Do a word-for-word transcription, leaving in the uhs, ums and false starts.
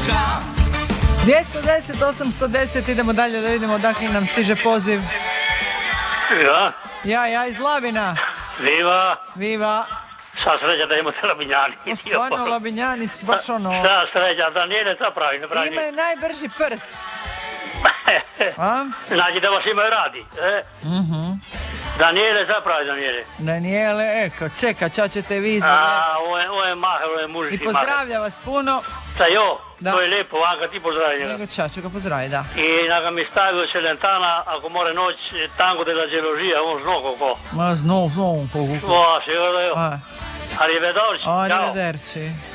dvjesto deset, osamsto deset, idemo dalje da vidimo odakle nam stiže poziv. Ja, Ja, ja iz Labina. viva, Viva. sa sreća da imate Labinjani. O, stvarno Labinjani, baš ono... Šta sreća, Danijele, šta pravi, ne pravi? Imaju najbrži prst. A? Znači da vas imaju radi, e? Mhm. Danijele, šta pravi Danijele? Danijele, eko, čeka, ča ćete vi iz A, ovo je, ovo je maher, ovo je mužički I maher. pozdravlja vas puno. Šta jo, Da. to je lijepo, vanka ti pozdravi njega. Nego ča, ću ga pozdraviti, da. I neka mi stavio Celentana, ako more noć, tango della gelosia, on zno kako. Ma zno, zno, koliko. Va, sigurno jo. A, Arrivederci, ciao. arrivederci.